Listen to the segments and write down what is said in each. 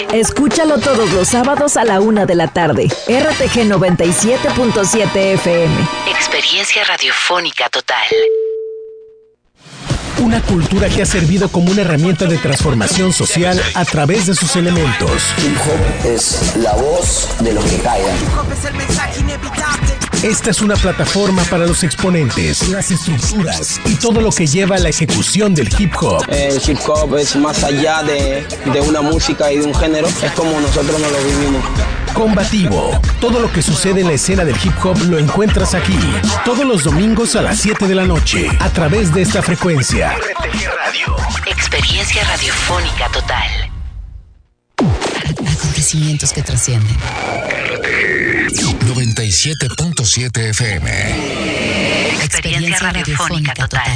Escúchalo todos los sábados a la 1 de la tarde. RTG 97.7 FM. Experiencia radiofónica total. Una cultura que ha servido como una herramienta de transformación social a través de sus elementos. Hip hop es la voz de los que callan. Esta es una plataforma para los exponentes, las estructuras y todo lo que lleva a la ejecución del hip hop. El hip hop es más allá de una música y de un género, es como nosotros nos lo vivimos. Combativo. Todo lo que sucede en la escena del hip hop lo encuentras aquí. Todos los domingos a las 7 de la noche, a través de esta frecuencia. RTG Radio. Experiencia radiofónica total. Acontecimientos que trascienden. RTG 97.7 FM. Experiencia radiofónica total.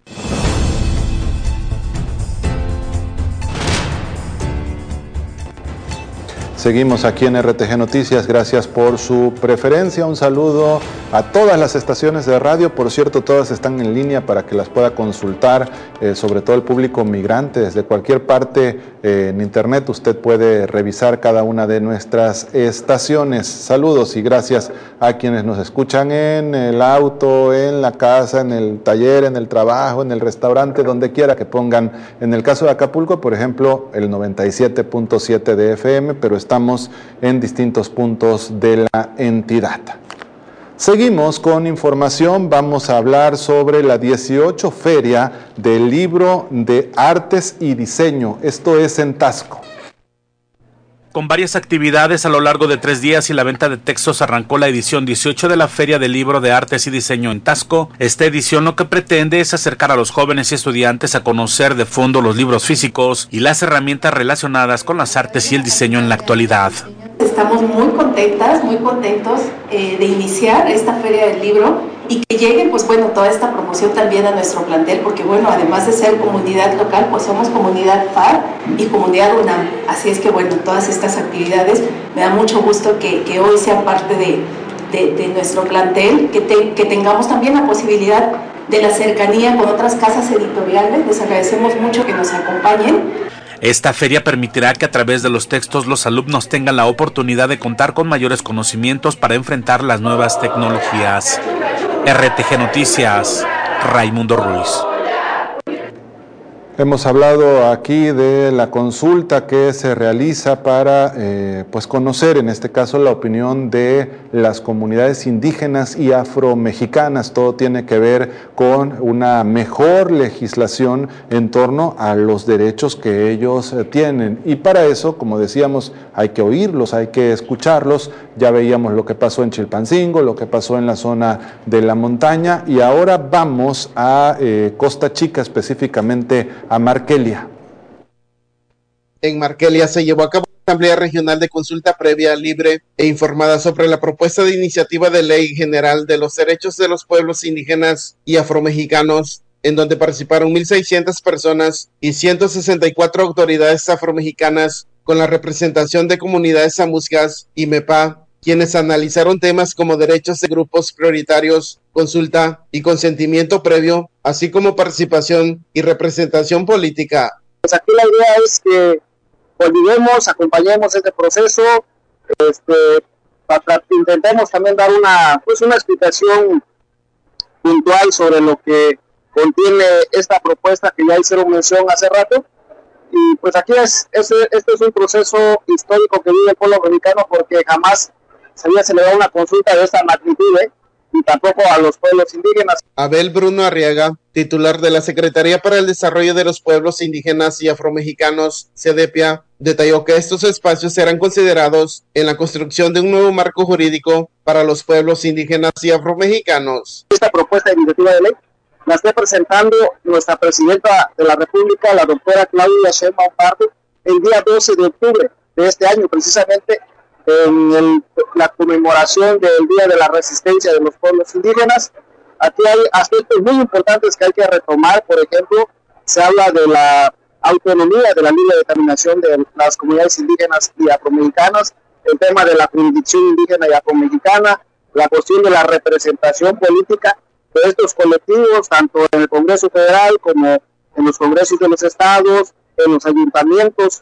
Seguimos aquí en RTG Noticias, gracias por su preferencia. Un saludo a todas las estaciones de radio, por cierto, todas están en línea para que las pueda consultar, sobre todo el público migrante, desde cualquier parte en internet usted puede revisar cada una de nuestras estaciones. Saludos y gracias a quienes nos escuchan en el auto, en la casa, en el taller, en el trabajo, en el restaurante, donde quiera que pongan, en el caso de Acapulco, por ejemplo, el 97.7 de FM, pero estamos en distintos puntos de la entidad. Seguimos con información, vamos a hablar sobre la 18 Feria del Libro de Artes y Diseño, esto es en Taxco. Con varias actividades a lo largo de 3 días y la venta de textos arrancó la edición 18 de la Feria del Libro de Artes y Diseño en Taxco. Esta edición lo que pretende es acercar a los jóvenes y estudiantes a conocer de fondo los libros físicos y las herramientas relacionadas con las artes y el diseño en la actualidad. Estamos muy contentos de iniciar esta Feria del Libro y que llegue, pues bueno, toda esta promoción también a nuestro plantel, porque bueno, además de ser comunidad local, pues somos comunidad FAR y comunidad UNAM. Así es que bueno, todas estas actividades, me da mucho gusto que hoy sean parte de nuestro plantel, que tengamos también la posibilidad de la cercanía con otras casas editoriales. Les agradecemos mucho que nos acompañen. Esta feria permitirá que a través de los textos los alumnos tengan la oportunidad de contar con mayores conocimientos para enfrentar las nuevas tecnologías. RTG Noticias, Raimundo Ruiz. Hemos hablado aquí de la consulta que se realiza para pues conocer, en este caso, la opinión de las comunidades indígenas y afromexicanas. Todo tiene que ver con una mejor legislación en torno a los derechos que ellos tienen. Y para eso, como decíamos, hay que oírlos, hay que escucharlos. Ya veíamos lo que pasó en Chilpancingo, lo que pasó en la zona de la montaña, y ahora vamos a Costa Chica, específicamente a Marquelia. En Marquelia se llevó a cabo una asamblea regional de consulta previa, libre e informada sobre la propuesta de iniciativa de ley general de los derechos de los pueblos indígenas y afromexicanos, en donde participaron 1,600 personas y 164 autoridades afromexicanas con la representación de comunidades amuzgas y MEPA, quienes analizaron temas como derechos de grupos prioritarios, consulta y consentimiento previo, así como participación y representación política. Pues aquí la idea es que olvidemos, acompañemos este proceso, intentemos también dar una explicación puntual sobre lo que contiene esta propuesta que ya hicieron mención hace rato. Y pues aquí este es un proceso histórico que vive el pueblo mexicano, porque jamás se había celebrado una consulta de esta magnitud, y tampoco a los pueblos indígenas. Abel Bruno Arriaga, titular de la Secretaría para el Desarrollo de los Pueblos Indígenas y Afromexicanos, CEDEPIA, detalló que estos espacios serán considerados en la construcción de un nuevo marco jurídico para los pueblos indígenas y afromexicanos. Esta propuesta de iniciativa de ley la está presentando nuestra presidenta de la República, la doctora Claudia Sheinbaum Pardo, el día 12 de octubre de este año, precisamente en la conmemoración del Día de la Resistencia de los Pueblos Indígenas. Aquí hay aspectos muy importantes que hay que retomar. Por ejemplo, se habla de la autonomía, de la libre determinación de las comunidades indígenas y afromexicanas, el tema de la jurisdicción indígena y afromexicana, la cuestión de la representación política de estos colectivos, tanto en el Congreso Federal como en los congresos de los estados, en los ayuntamientos,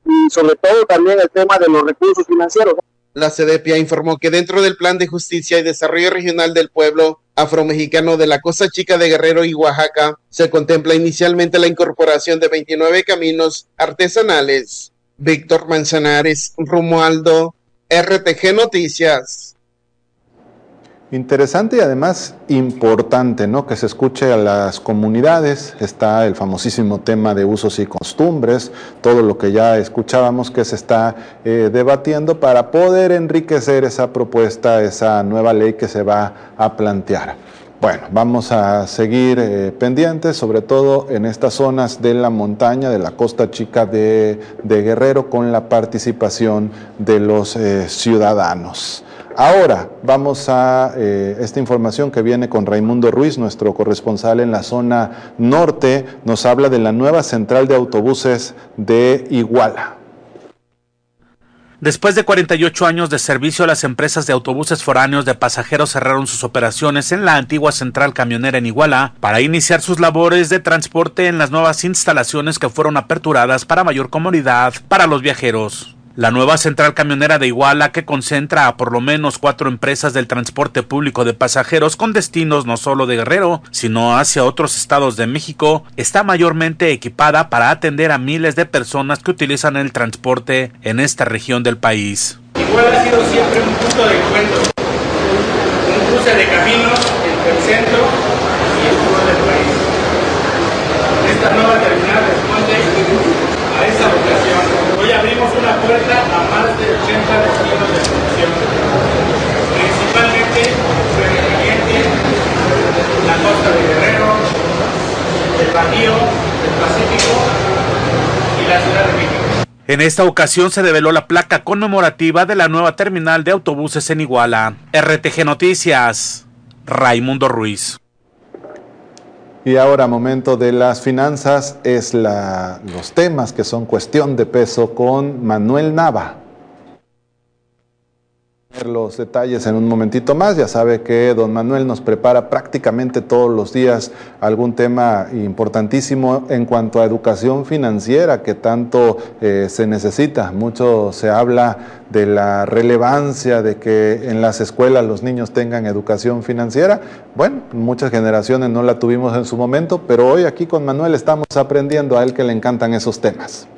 y sobre todo también el tema de los recursos financieros. La CEDEPIA informó que dentro del Plan de Justicia y Desarrollo Regional del Pueblo Afromexicano de la Costa Chica de Guerrero y Oaxaca, se contempla inicialmente la incorporación de 29 caminos artesanales. Víctor Manzanares, Romualdo, RTG Noticias. Interesante y además importante, ¿no? Que se escuche a las comunidades. Está el famosísimo tema de usos y costumbres, todo lo que ya escuchábamos que se está debatiendo para poder enriquecer esa propuesta, esa nueva ley que se va a plantear. Bueno, vamos a seguir pendientes, sobre todo en estas zonas de la montaña, de la Costa Chica de Guerrero, con la participación de los ciudadanos. Ahora vamos a esta información que viene con Raimundo Ruiz, nuestro corresponsal en la zona norte, nos habla de la nueva central de autobuses de Iguala. Después de 48 años de servicio, las empresas de autobuses foráneos de pasajeros cerraron sus operaciones en la antigua central camionera en Iguala para iniciar sus labores de transporte en las nuevas instalaciones que fueron aperturadas para mayor comodidad para los viajeros. La nueva central camionera de Iguala, que concentra a por lo menos 4 empresas del transporte público de pasajeros con destinos no solo de Guerrero, sino hacia otros estados de México, está mayormente equipada para atender a miles de personas que utilizan el transporte en esta región del país. Iguala ha sido siempre un punto de encuentro, un cruce de caminos entre el centro y el sur del país. Esta nueva terminal responde a esa vocación. Hoy abrimos una puerta a más de 80 destinos de producción, principalmente Nuevo Oriente, la costa de Guerrero, el Bajío, el Pacífico y la Ciudad de México. En esta ocasión se develó la placa conmemorativa de la nueva terminal de autobuses en Iguala. RTG Noticias, Raimundo Ruiz. Y ahora, momento de las finanzas, es los temas que son cuestión de peso con Manuel Nava. Los detalles en un momentito más. Ya sabe que don Manuel nos prepara prácticamente todos los días algún tema importantísimo en cuanto a educación financiera que tanto se necesita. Mucho se habla de la relevancia de que en las escuelas los niños tengan educación financiera. Bueno, muchas generaciones no la tuvimos en su momento, pero hoy aquí con Manuel estamos aprendiendo, a él que le encantan esos temas.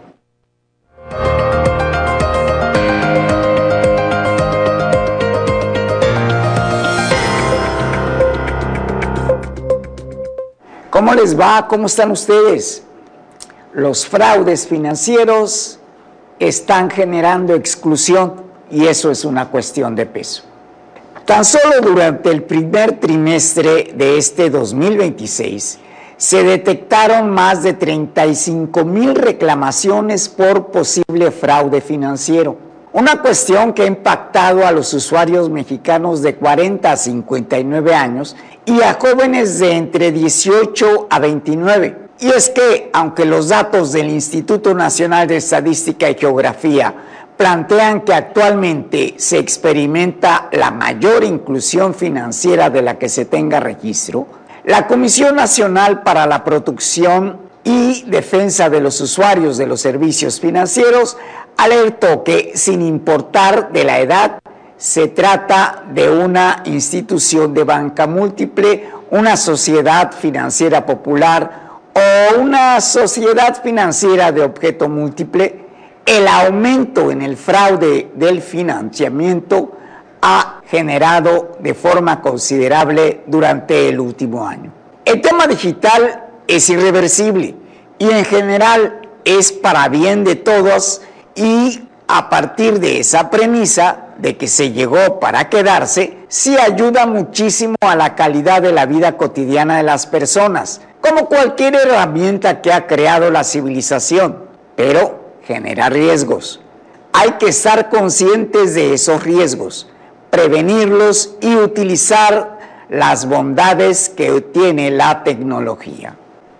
¿Cómo les va? ¿Cómo están ustedes? Los fraudes financieros están generando exclusión y eso es una cuestión de peso. Tan solo durante el primer trimestre de este 2026 se detectaron más de 35,000 reclamaciones por posible fraude financiero. Una cuestión que ha impactado a los usuarios mexicanos de 40 a 59 años y a jóvenes de entre 18 a 29. Y es que, aunque los datos del Instituto Nacional de Estadística y Geografía plantean que actualmente se experimenta la mayor inclusión financiera de la que se tenga registro, la Comisión Nacional para la Protección y Defensa de los Usuarios de los Servicios Financieros alertó que, sin importar de la edad, se trata de una institución de banca múltiple, una sociedad financiera popular o una sociedad financiera de objeto múltiple. El aumento en el fraude del financiamiento ha generado de forma considerable durante el último año. El tema digital es irreversible y en general es para bien de todos, y a partir de esa premisa de que se llegó para quedarse, sí ayuda muchísimo a la calidad de la vida cotidiana de las personas, como cualquier herramienta que ha creado la civilización, pero genera riesgos. Hay que estar conscientes de esos riesgos, prevenirlos y utilizar las bondades que tiene la tecnología.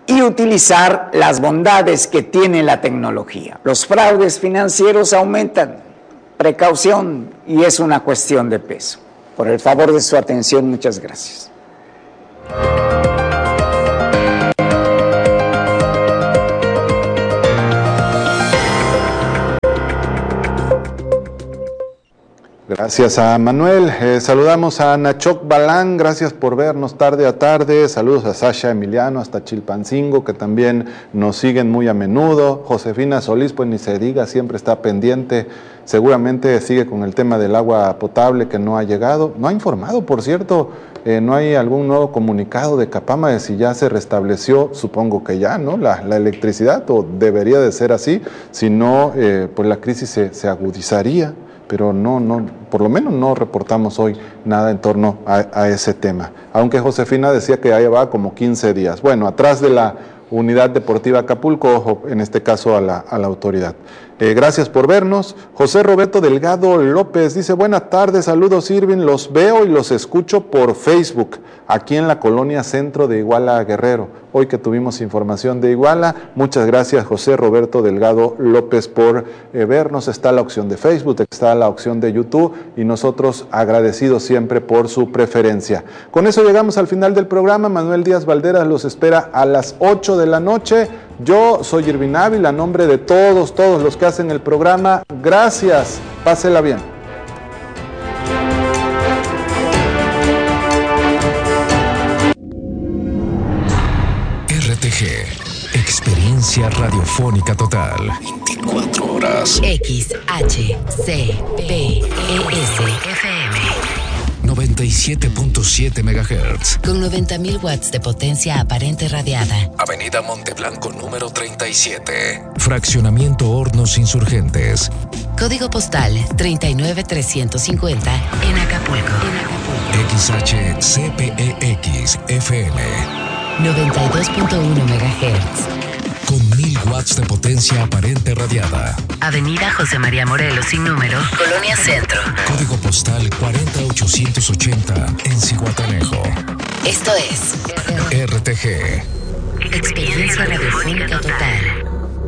Los fraudes financieros aumentan. Precaución, y es una cuestión de peso. Por el favor de su atención, muchas gracias. Gracias a Manuel. Saludamos a Nachoc Balán, gracias por vernos tarde a tarde. Saludos a Sasha Emiliano hasta Chilpancingo, que también nos siguen muy a menudo. Josefina Solís, pues ni se diga, siempre está pendiente. Seguramente sigue con el tema del agua potable que no ha llegado. No ha informado, por cierto, no hay algún nuevo comunicado de Capama de si ya se restableció, supongo que ya, ¿no? La electricidad, o debería de ser así, si no, pues la crisis se agudizaría. Pero no, por lo menos no reportamos hoy nada en torno a ese tema. Aunque Josefina decía que ya llevaba como 15 días. Bueno, atrás de la Unidad Deportiva Acapulco, ojo, en este caso a la autoridad. Gracias por vernos. José Roberto Delgado López dice, buenas tardes, saludos Irving, los veo y los escucho por Facebook, aquí en la colonia centro de Iguala Guerrero. Hoy que tuvimos información de Iguala, muchas gracias José Roberto Delgado López por vernos. Está la opción de Facebook, está la opción de YouTube y nosotros agradecidos siempre por su preferencia. Con eso llegamos al final del programa. Manuel Díaz Valderas los espera a las 8 de la noche. Yo soy Irving Ávila, a nombre de todos los que hacen el programa, gracias, pásela bien. RTG, experiencia radiofónica total. 24 horas. XHCPES-FM 97.7 MHz. con 90.000 watts de potencia aparente radiada. Avenida Monteblanco número 37. Fraccionamiento Hornos Insurgentes. Código postal 39350 en Acapulco. XHCPEX FM 92.1 MHz. con 1000 watts de potencia aparente radiada. Avenida José María Morelos sin número, Colonia Centro. Código postal 40880 en Zihuatanejo. Esto es RTG. Experiencia Radiofónica Total.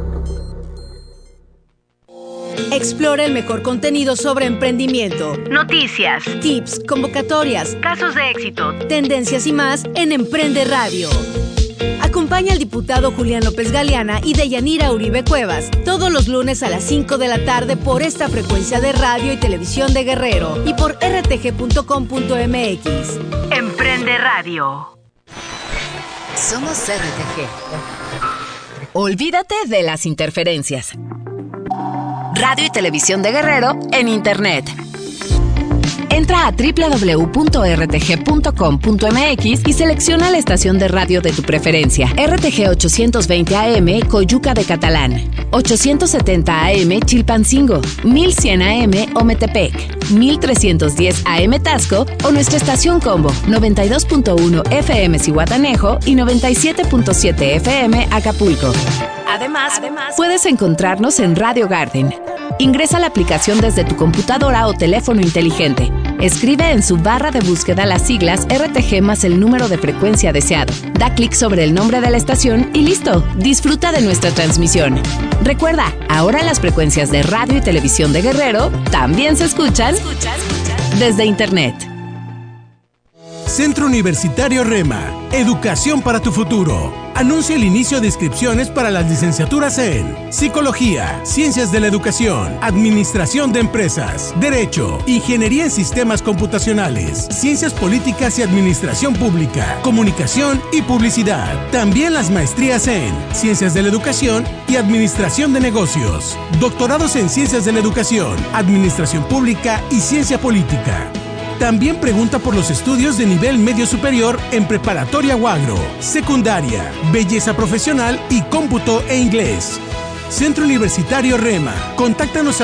Explora el mejor contenido sobre emprendimiento, noticias, tips, convocatorias, casos de éxito, tendencias y más en Emprende Radio. Acompaña al diputado Julián López Galeana y Deyanira Uribe Cuevas todos los lunes a las 5 de la tarde por esta frecuencia de radio y televisión de Guerrero y por rtg.com.mx. Emprende Radio. Somos RTG. Olvídate de las interferencias. Radio y televisión de Guerrero en Internet. Entra a www.rtg.com.mx y selecciona la estación de radio de tu preferencia. RTG 820 AM Coyuca de Catalán, 870 AM Chilpancingo, 1100 AM Ometepec, 1310 AM Tasco o nuestra estación combo 92.1 FM Zihuatanejo y 97.7 FM Acapulco. Además, puedes encontrarnos en Radio Garden. Ingresa la aplicación desde tu computadora o teléfono inteligente. Escribe en su barra de búsqueda las siglas RTG más el número de frecuencia deseado. Da clic sobre el nombre de la estación y listo. Disfruta de nuestra transmisión. Recuerda, ahora las frecuencias de radio y televisión de Guerrero también se escuchan desde Internet. Centro Universitario Rema, educación para tu futuro. Anuncia el inicio de inscripciones para las licenciaturas en Psicología, Ciencias de la Educación, Administración de Empresas, Derecho, Ingeniería en Sistemas Computacionales, Ciencias Políticas y Administración Pública, Comunicación y Publicidad. También las maestrías en Ciencias de la Educación y Administración de Negocios, doctorados en Ciencias de la Educación, Administración Pública y Ciencia Política. También pregunta por los estudios de nivel medio superior en preparatoria o agro, secundaria, belleza profesional y cómputo e inglés. Centro Universitario Rema. Contáctanos al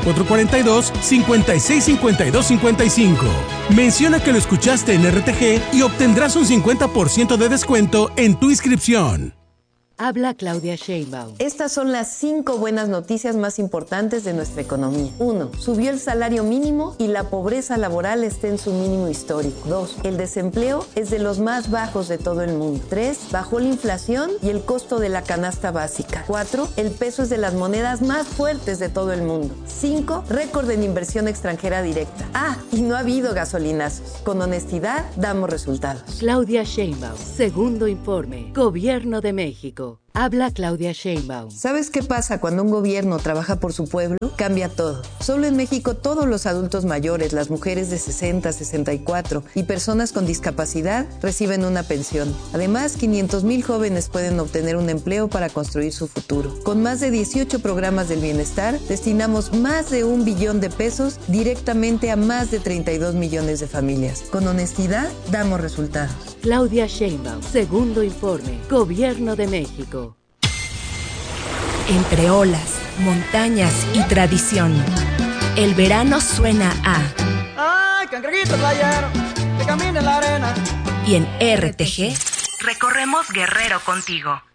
7442-565255. Menciona que lo escuchaste en RTG y obtendrás un 50% de descuento en tu inscripción. Habla Claudia Sheinbaum. Estas son las 5 buenas noticias más importantes de nuestra economía. 1. Subió el salario mínimo y la pobreza laboral está en su mínimo histórico. 2. El desempleo es de los más bajos de todo el mundo. 3. Bajó la inflación y el costo de la canasta básica. 4. El peso es de las monedas más fuertes de todo el mundo. 5. Récord en inversión extranjera directa. Y no ha habido gasolinazos. Con honestidad damos resultados. Claudia Sheinbaum. Segundo informe. Gobierno de México. Habla Claudia Sheinbaum. ¿Sabes qué pasa cuando un gobierno trabaja por su pueblo? Cambia todo. Solo en México todos los adultos mayores, las mujeres de 60, 64 y personas con discapacidad reciben una pensión. Además, 500,000 jóvenes pueden obtener un empleo para construir su futuro. Con más de 18 programas del bienestar, destinamos más de 1 billón de pesos directamente a más de 32 millones de familias. Con honestidad, damos resultados. Claudia Sheinbaum, segundo informe, Gobierno de México. Entre olas, montañas y tradición, el verano suena a... ¡Ay, cangrejito playero, que camina en la arena! Y en RTG, recorremos Guerrero contigo.